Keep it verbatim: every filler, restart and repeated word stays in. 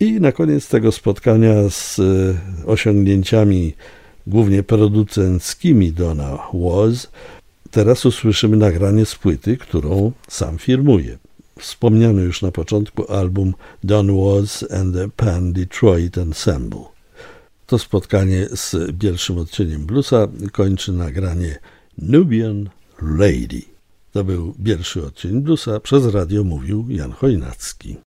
I na koniec tego spotkania z osiągnięciami głównie producenckimi Donna Was, teraz usłyszymy nagranie z płyty, którą sam firmuje. Wspomniany już na początku album Don Was and the Pan Detroit Ensemble. To spotkanie z pierwszym odcieniem bluesa kończy nagranie Nubian Lady. To był pierwszy odcień bluesa, przez radio mówił Jan Chojnacki.